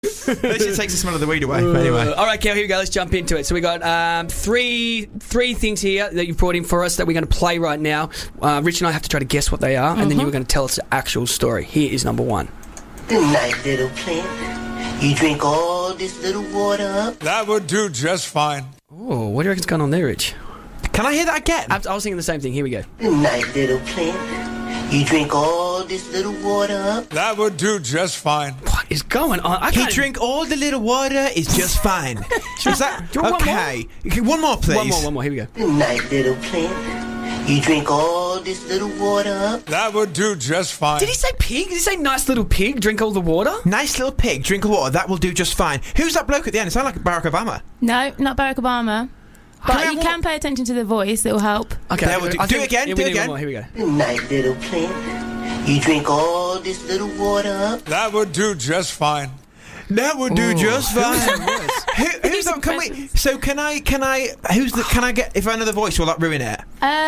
At least it takes the smell of the weed away. Anyway. All right, Kel, here we go. Let's jump into it. So we got three things here that you've brought in for us that we're going to play right now. Rich and I have to try to guess what they are, and then you were going to tell us the actual story. Here is number one. Good night, little plant. You drink all this little water up? That would do just fine. Oh, what do you reckon's going on there, Rich? Can I hear that again? I was thinking the same thing. Here we go. Good night, little plant. You drink all this little water up? That would do just fine. What is going on? He drink all the little water is just fine. Is that Do you want okay? One more, please. One more. Here we go. Good night, little plant. You drink all this little water up? That would do just fine. Did he say pig? Did he say nice little pig? Drink all the water? Nice little pig, drink water. That will do just fine. Who's that bloke at the end? It sounds like Barack Obama. No, not Barack Obama. But you can pay attention to the voice. It will help. Okay, There, we'll do it again. Yeah, Do we it need one again. more. Here we go. Good night, little plant. You drink all this little water up? That would do just fine. That would do just fine. Who's that? Can we? So can I? Who's the? Can I get? If I know the voice, will that ruin it?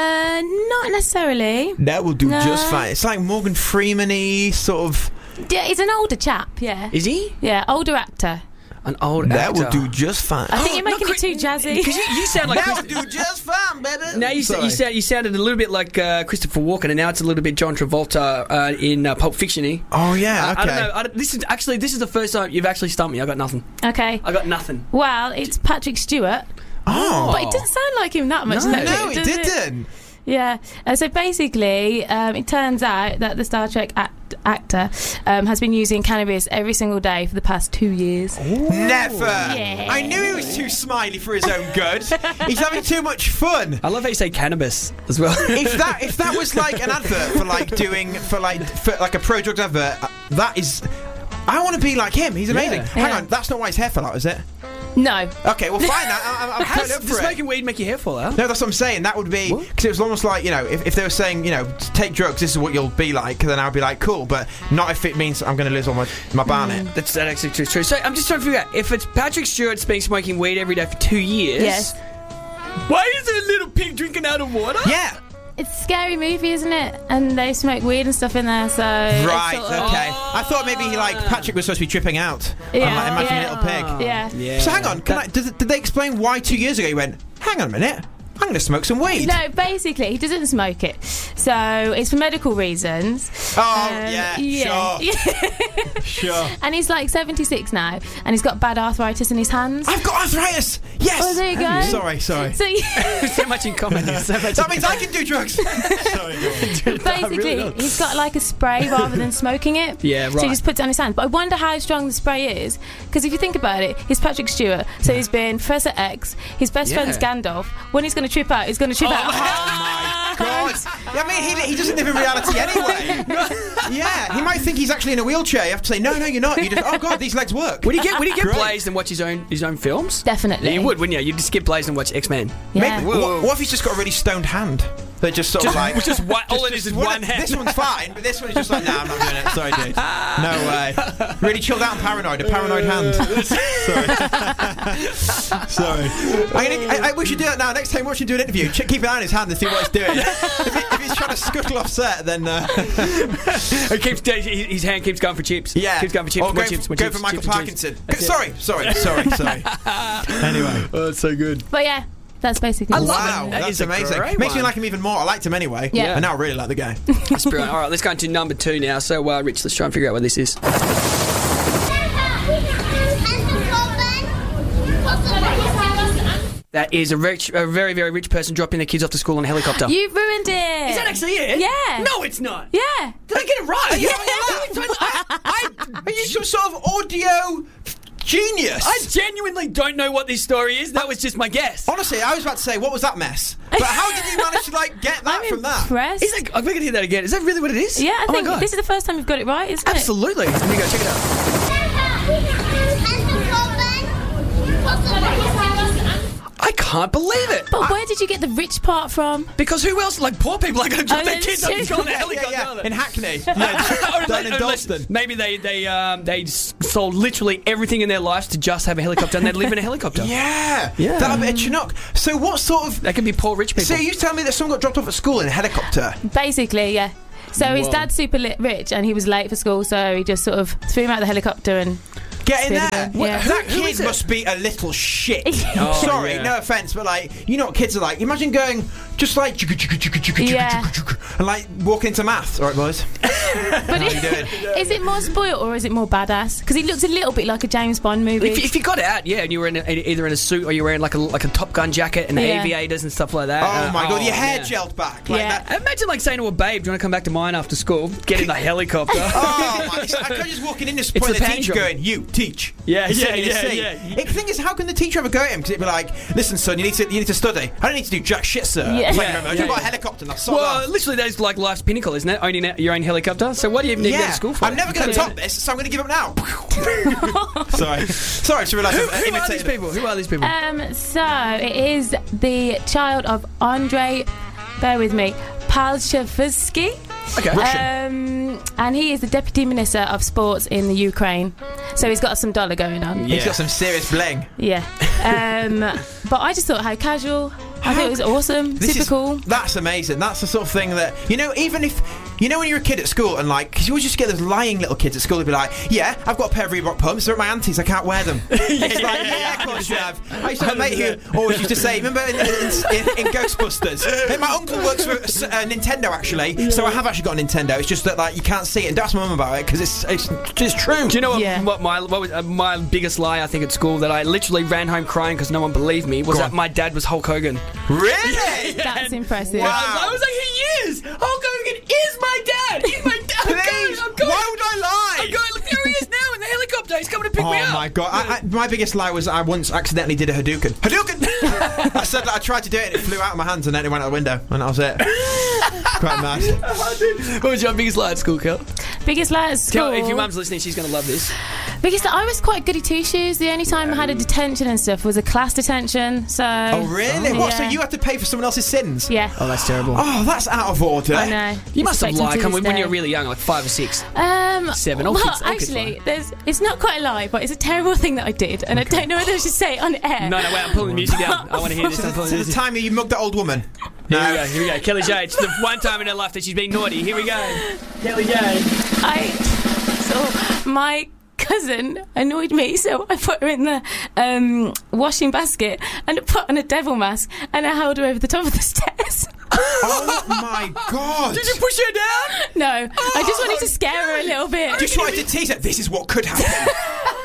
Not necessarily. That will do No. just fine. It's like Morgan Freeman-y sort of. Yeah, he's an older chap. Yeah. Is he? Yeah, older actor. An old That actor. will do just fine. I think you're making it too jazzy. Because you sound like That will do just fine, baby. Now you sounded a little bit like Christopher Walken, and now it's a little bit John Travolta in Pulp Fiction-y. Oh yeah. Okay. I don't know. This is the first time you've actually stumped me. I got nothing. Okay. I got nothing. Well, it's Patrick Stewart, Oh. but it doesn't sound like him that much. No, does No, it didn't. Yeah. So basically, it turns out that the Star Trek actor has been using cannabis every single day for the past 2 years. Never. Yeah. I knew he was too smiley for his own good. He's having too much fun. I love how you say cannabis as well. If that was like an advert for like a pro drugs advert, that is. I want to be like him. He's amazing. Yeah. Hang on, that's not why his hair fell out, is it? No. Okay, well, fine. I'm How totally up does for it. smoking weed make your hair fall out? No, that's what I'm saying. That would be because it was almost like, you know, if they were saying, you know, take drugs, this is what you'll be like. Then I'd be like, cool, but not if it means I'm going to lose all my barnet. That's actually true. So I'm just trying to figure out if it's Patrick Stewart's been smoking weed every day for 2 years. Yes. Why is there a little pig drinking out of water? Yeah. It's a scary movie, isn't it? And they smoke weed and stuff in there, so... Right. it's sort of- Okay. I thought maybe Patrick was supposed to be tripping out. Yeah, I'm like, imagine yeah. a little pig. Yeah. Yeah. So hang on, did they explain why 2 years ago he went, hang on a minute, I'm going to smoke some weed? No, basically, he doesn't smoke it. So, it's for medical reasons. Oh, Yeah. Sure. And he's like 76 now, and he's got bad arthritis in his hands. I've got arthritis! Yes! Oh, there you go. Sorry. So, so much in common. That means I can do drugs! Sorry, go on. basically, he's got like a spray rather than smoking it. Yeah, So he right. just puts it on his hand. But I wonder how strong the spray is, because if you think about it, he's Patrick Stewart, so he's been Professor X, his best friend's Gandalf. When he's going to trip out, he's going to trip out. Oh my god! I mean, he doesn't live in reality anyway. Yeah, he might think he's actually in a wheelchair. You have to say, no, you're not. You just, oh god, these legs work. Would he get Great. blazed and watch his own films? Definitely. Yeah, you would, wouldn't you? You'd just get blazed and watch X-Men. Yeah. Maybe, what if he's just got a really stoned hand? They're just sort of like... Just one, all it is one hand. This one's fine, but this one is just like, nah, I'm not doing it. Sorry, dude. No way. Really chilled out and paranoid. A paranoid hand. Sorry. We should do that now. Next time we should do an interview. Keep an eye on his hand and see what he's doing. if he's trying to scuttle off set, then... His hand keeps going for chips. Yeah. Keeps going for chips. Or more go chips, for, more go chips, for Michael chips, Parkinson. chips. Sorry. Anyway. Oh, it's so good. But yeah, that's basically I it. love Wow, it. That that's is a amazing. great Makes me one. like him even more. I liked him anyway. Yeah. And now I really like the guy. That's brilliant. All right, let's go into number 2 now. So, Rich, let's try and figure out what this is. That is a very, very rich person dropping their kids off to school on a helicopter. You've ruined it. Is that actually it? Yeah. No, it's not. Yeah. Did I get it right? Are you some sort of audio genius? I genuinely don't know what this story is. That was just my guess. Honestly, I was about to say, what was that mess? But how did you manage to get that I'm from that? impressed. Is that, I'm going to hear that again. Is that really what it is? Yeah, I oh think my God. this is the first time you've got it right, isn't it? Absolutely. Here we go. Check it out. I can't believe it. But where did you get the rich part from? Because who else? Like poor people are going to drop Oh, their that's kids off to true. school on a helicopter. In Hackney. Or Down in unless Dalston. maybe they sold literally everything in their lives to just have a helicopter and they live in a helicopter. Yeah. Yeah. That'll be a Chinook. So what sort of... That could be poor rich people. So you tell me that someone got dropped off at school in a helicopter? Basically, yeah. So his Whoa. dad's super rich and he was late for school, so he just sort of threw him out of the helicopter and Get in Speed there. again. Yeah. That Who kid is it? must be a little shit. Oh, Sorry, yeah. no offence, but like, you know what kids are like. Imagine going just like Yeah. and like walking into maths. All right, boys. But How you doing? is it more spoiled or is it more badass? Because he looks a little bit like a James Bond movie. If you got out, yeah, and you were either in a suit or you were wearing like a Top Gun jacket and Yeah. aviators and stuff like that. Oh my god, your hair yeah. gelled back like Yeah. that. Imagine like saying to a babe, "Do you want to come back to mine after school? Get in the helicopter." Oh my! I could just walking in this It's point the the teacher panty going, "You teach." Yeah, He's yeah, sitting in his yeah, seat. yeah. The thing is, how can the teacher ever go at him? Because it'd be like, "Listen, son, you need to study. I don't need to do jack shit, sir. Yeah. Thank you Yeah, very much. yeah, I've got a yeah. helicopter, and I'll sort Well, that." literally, that is like life's pinnacle, isn't it? Owning your own helicopter. So what do you even need to go to school for? I'm never going to top this, so I'm going to give up now. Sorry to realise Who I've are these imitated. people? Who are these people? So it is the child of Andrei, bear with me, Palchavsky. Okay. And he is the Deputy Minister of Sports in the Ukraine. So he's got some dollar going on. He's got some serious bling. Yeah. But I just thought how casual. I thought it was awesome. Super cool. That's amazing. That's the sort of thing that, you know, even if, you know, when you're a kid at school and like, because you always just get those lying little kids at school who'd be like, yeah, I've got a pair of Reebok pumps, they're at my auntie's, I can't wear them. It's like, yeah, of course you have. I used to have a mate who always used to say, remember in Ghostbusters, hey, my uncle works for Nintendo actually, so I have actually got a Nintendo, it's just that like you can't see it, and ask my mum about it because it's true. Do you know what, Yeah. what was my biggest lie, I think, at school, that I literally ran home crying because no one believed me, was Go that on. my dad was Hulk Hogan. Really? That's impressive. Wow. I was like, he is! Hulk Hogan is my dad! He's my dad! Please, I'm going! why would I lie? I'm going, look, there he is now in the helicopter! He's coming to pick me Oh up! my god! My biggest lie was I once accidentally did a Hadouken. Hadouken! I said that I tried to do it, and it flew out of my hands, and then it went out the window, and that was it. Quite mad. What was your biggest lie at school, Kel? Biggest lie at school. If your mum's listening, she's going to love this. Because I was quite goody two shoes. The only time I had a detention and stuff was a class detention. So. Oh really? What? So Yeah. you had to pay for someone else's sins? Yeah. Oh, that's terrible. Oh, that's out of order. I know. You must have Expect them lied to when this you were day. really young, like 5 or 6. 7. All Well, kids actually, lie. it's not quite a lie, but it's a terrible thing that I did, and I don't know whether I should say it on air. No, wait, I'm pulling the music down. I want to hear this. I'm pulling the So the music. time you mugged that old woman. Here we go. Kelly J. It's the one time in her life that she's been naughty. Here we go. Kelly J. So my cousin annoyed me, so I put her in the washing basket and put on a devil mask, and I held her over the top of the stairs. Oh my god! Did you push her down? No, I just wanted to scare her a little bit. Just wanted to tease her. This is what could happen.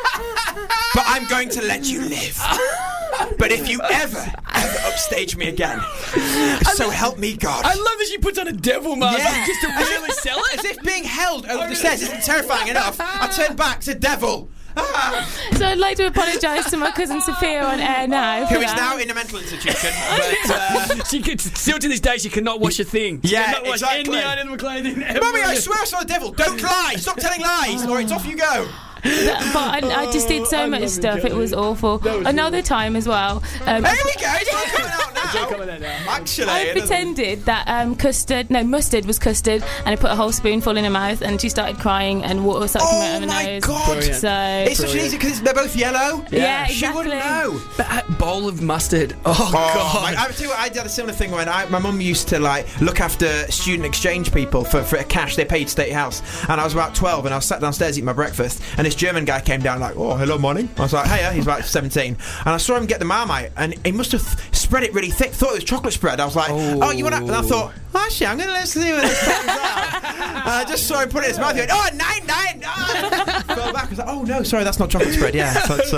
But I'm going to let you live. But if you ever upstage me again, so help me God. I love that she puts on a devil mask just to really sell it. As if being held over the stairs isn't terrifying enough. I turned back to devil. So I'd like to apologise to my cousin Sophia on air now. Who for is that. now in a mental institution. But, She could, still to this day, she cannot wash a thing. She Yeah, cannot wash exactly. any item of clothing ever. Mummy, I swear I saw the devil. Don't lie. Stop telling lies, or it's off you go. But I just did so much stuff. It was awful. Another time as well. Here we go. It's all coming out now. Actually, I it doesn't- pretended that mustard was custard, and I put a whole spoonful in her mouth, and she started crying, and water started coming out of her my nose. God. Brilliant. So It's such an easy because they're both yellow. yeah, She exactly. wouldn't know. A bowl of mustard. Oh, God. I tell you what, I did a similar thing when my mum used to like look after student exchange people for cash. They paid State House, and I was about 12, and I was sat downstairs eating my breakfast, and this German guy came down like, oh, hello, morning. I was like, hey, he's about 17, and I saw him get the Marmite, and he must have spread it really thick. Thought it was chocolate spread. I was like, oh you want to? And I thought, actually, I'm going to let's see what this comes out. And I just saw him put it in his mouth. He went, oh, nine. Fell back. I was like, oh no, sorry, that's not chocolate spread. Yeah, so it's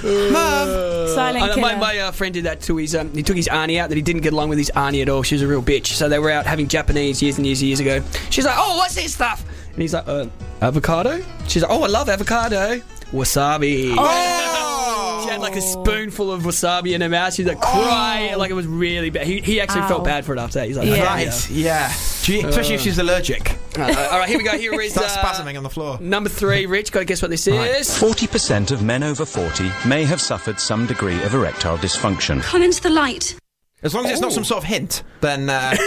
Mum. Silent killer. My friend did that to his. He took his auntie out that he didn't get along with his auntie at all. She was a real bitch. So they were out having Japanese years and years ago. She's like, oh, what's this stuff? And he's like, avocado? She's like, oh, I love avocado. Wasabi. Oh. She had like a spoonful of wasabi in her mouth. She's like crying, like it was really bad. He actually Ow. felt bad for it after that. He's like, Yeah. Right, yeah. Especially if she's allergic. all right, here we go. Here is Start spasming on the floor. number 3. Rich, got to guess what this is. 40% of men over 40 may have suffered some degree of erectile dysfunction. Come into the light. As long as it's not some sort of hint, then.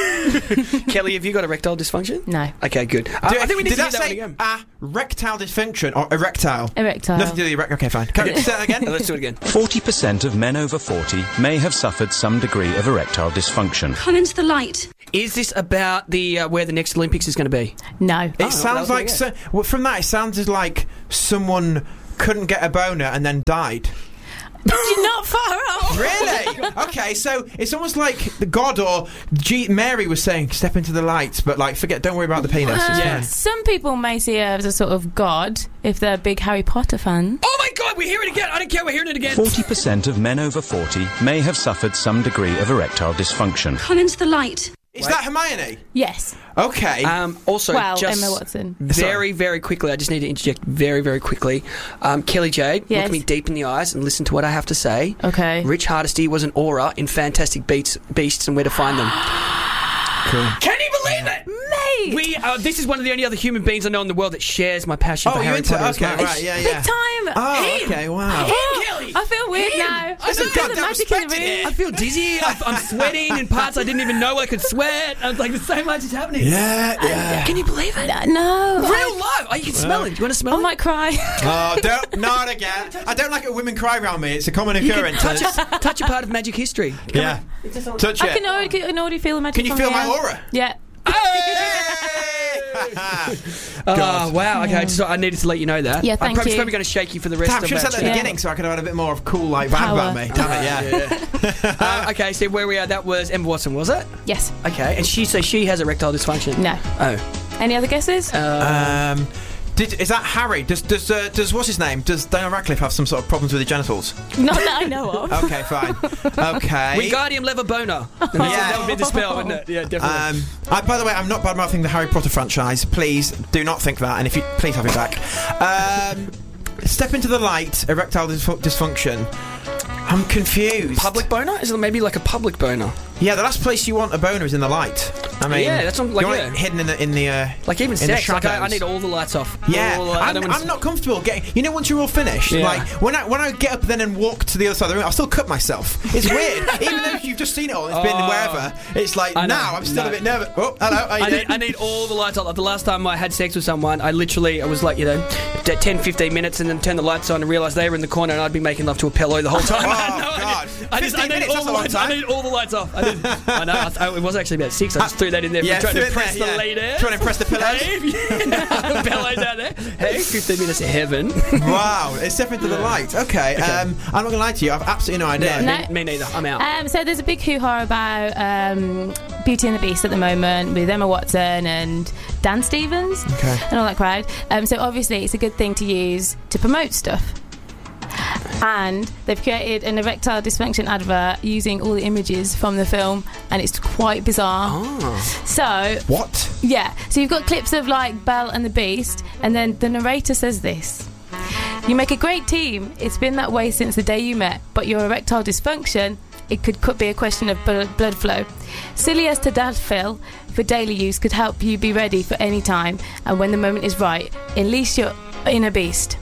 Kelly, have you got erectile dysfunction? No. Okay, good. I think we need did to that do that one say again. erectile dysfunction or erectile? Erectile. Nothing to do with erect. Okay, fine. Can you say that again? Let's do it again. 40% of men over 40 may have suffered some degree of erectile dysfunction. Come into the light. Is this about the where the next Olympics is going to be? No. It sounds like from that. It sounded like someone couldn't get a boner and then died. You're not far off. Really? Okay, so it's almost like the God or Mary was saying, step into the light, but like, don't worry about the penis. It's fine. Some people may see her as a sort of god if they're big Harry Potter fans. Oh my God, we hear it again. I don't care, we're hearing it again. 40% of men over 40 may have suffered some degree of erectile dysfunction. Come into the light. Is that Hermione? Yes. Okay. Also, Well, just Emma Watson. very, very quickly, I just need to interject very, very quickly. Kelly Jade, Yes. look me deep in the eyes and listen to what I have to say. Okay. Rich Hardesty was an aura in Fantastic Beasts and Where to Find Them. Cool. Can you believe it? Mate! This is one of the only other human beings I know in the world that shares my passion for you Harry into Potter as okay, well. right, yeah, Big yeah. time! Oh, okay, wow. Kelly! I feel weird now. There's a I feel the goddamn magic in the respect in room. here. I feel dizzy. I'm sweating in parts I didn't even know I could sweat. I was like, there's so much is happening. Yeah. Can you believe it? No. Real life. Oh, you can smell it. Do you want to smell I it? might cry. Oh, not again. I don't like it when women cry around me. It's a common You can occurrence. touch a part of magic history. Yeah. Touch I it. can already feel the magic. Can you from feel here. my aura? Yeah. Oh, wow. Okay, so I needed to let you know that. Yeah, I'm thank probably you. going to shake you for the rest Damn, of should have said that at the Yeah. beginning so I could have had a bit more of cool like vibe Power. about me. Damn it, yeah. Okay, so where we are, that was Emma Watson, was it? Yes. Okay, and she has erectile dysfunction. No. Oh. Any other guesses? Is that Harry? Does what's his name? Does Daniel Radcliffe have some sort of problems with his genitals? Not that I know of. Okay, fine. Okay. Wingardium Levibona. That would be the spell, wouldn't it? Yeah, definitely. By the way, I'm not bad-mouthing the Harry Potter franchise. Please do not think that, and if you please have it back. Step into the light. Erectile dysfunction. I'm confused. Public boner? Is it maybe like a public boner? Yeah, the last place you want a boner is in the light. I mean, Yeah, that's what- like, you want yeah. it hidden in the Like even in the sex, like I shadows. need all the lights off. Yeah, All the- I don't wanna- I'm not comfortable getting. You know, once you're all finished, Yeah. like when I get up then and walk to the other side of the room, I'll still cut myself. It's weird, even though you've just seen it all. It's been wherever. It's like I know. now I'm still No. a bit nervous. Oh, hello. How you doing? I need all the lights on. Like the last time I had sex with someone, I was like, 10, 15 minutes and then turn the lights on and realise they were in the corner and I'd be making love to a pillow the whole time. Oh, I had no God. idea. I 15 need minutes, all that's the a long lights. time. I need all the lights off. I know. It was actually about 6. I just threw that in there for trying to impress the lady. Trying to impress the pillows. The pillows out there. Hey, 15 minutes of heaven. Wow, it's step into the light. Okay, I'm not gonna lie to you. I've absolutely no idea. No. Me neither. I'm out. So there's a big hoo-ha about Beauty and the Beast at the moment with Emma Watson and Dan Stevens and all that crowd. So obviously it's a good thing to use to promote stuff. And they've created an erectile dysfunction advert using all the images from the film, and it's quite bizarre. So What? yeah, so you've got clips of like Belle and the Beast, and then the narrator says this: "You make a great team. It's been that way since the day you met, but your erectile dysfunction, it could be a question of blood flow. Silly as tadalafil for daily use could help you be ready for any time, and when the moment is right, unleash your inner beast."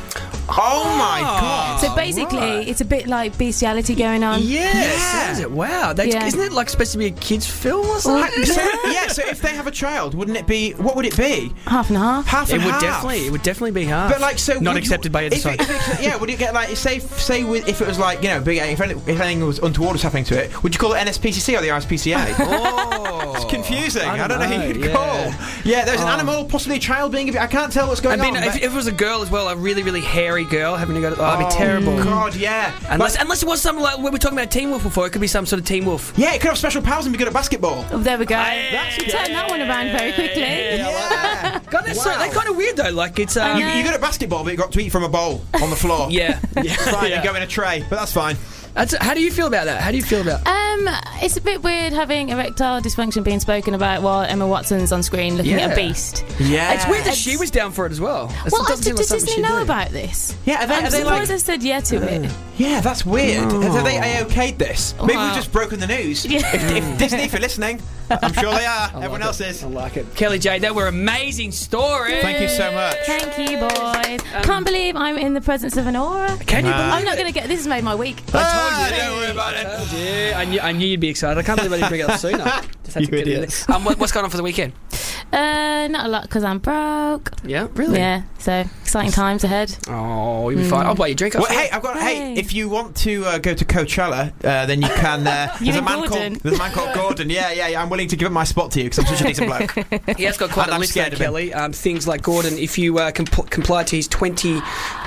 Oh my God! So basically, it's a bit like bestiality going on. Sounds it. Wow. Yeah. Isn't it like supposed to be a kids' film or something? So if they have a child, wouldn't it be? What would it be? Half and half. Half and It would half. definitely be hard. But like, so not would accepted by either if side. would you get like say if it was like big if anything was untoward was happening to it, would you call it NSPCC or the RSPCA? Oh, It's confusing. I I don't don't know who know, you'd yeah. call. Yeah, there's an animal, possibly a child being. I can't tell what's going I mean, on. if it was a girl as well, a really, really hairy girl having to go to... that'd be terrible. God, yeah. Unless it was something like we were talking about Teen Wolf before, it could be some sort of Teen Wolf. Yeah, it could have special powers and be good at basketball. Oh, there we go. That's You turn that one around very quickly. Yeah. God, that's Wow. they're kind of weird though. Like it's I know. You're good at basketball, but you got to eat from a bowl on the floor. yeah. Right, and go in a tray, but that's fine. How do you feel about that? How do you feel about? It's a bit weird having erectile dysfunction being spoken about while Emma Watson's on screen looking at a beast. Yeah. It's weird that she was down for it as well. Well, doesn't seem did like something Disney she'd know do. about this? Yeah, I'm are they surprised like? they said yeah to it. Yeah, that's weird. Have they okayed this? Maybe Wow. we've just broken the news. Yeah. If Disney, if you're listening, I'm sure they are. Everyone else is. I like it. Kelly J, that were amazing stories. Thank you so much. Thank you, boys. Can't believe I'm in the presence of an aura. Can you believe I'm not going to get... This has made my week. I told you. Don't worry about it. Yeah, I knew you'd be excited. I can't believe I didn't bring it up sooner. Just had You to get it in idiots. there. What's going on for the weekend? Not a lot because I'm broke. Yeah, really? Yeah, so exciting times ahead. Oh, you'll be fine. I'll buy you a drink. Well, hey, Hey, if you want to go to Coachella, then you can. You There's a mean man Gordon? called Gordon. Yeah. I'm willing to give up my spot to you because I'm such a decent bloke. He has got quite And a I'm list scared there, of him. Kelly. Things like Gordon, if you comply to his 20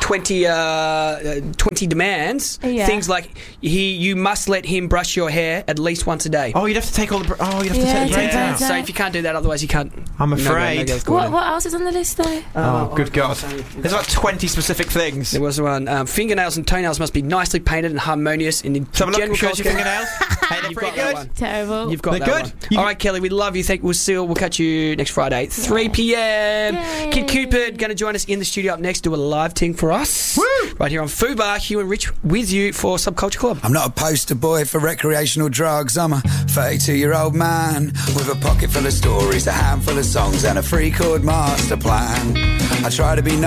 20 demands. Yeah. Things like you must let him brush your hair at least once a day. Oh, you'd have to take all the. You'd have to take the braids out. So if you can't do that, otherwise you can't. I'm afraid. What else is on the list though? Oh, good God. There's about 20 specific things. There was one. Fingernails and toenails must be nicely painted and harmonious in So have a look. general Show us your costume. fingernails. Hey, they're You've pretty got that good. one. Terrible. You've got They're that good. one. All right, Kelly, we love you. We'll catch you next Friday, 3 p.m. Yay. Kid Cupid going to join us in the studio up next, do a live thing for us. Woo! Right here on Fubar. Hugh and Rich with you for Subculture Club. I'm not a poster boy for recreational drugs. I'm a 32-year-old man with a pocket full of stories, a handful of songs and a 3-chord master plan. I try to be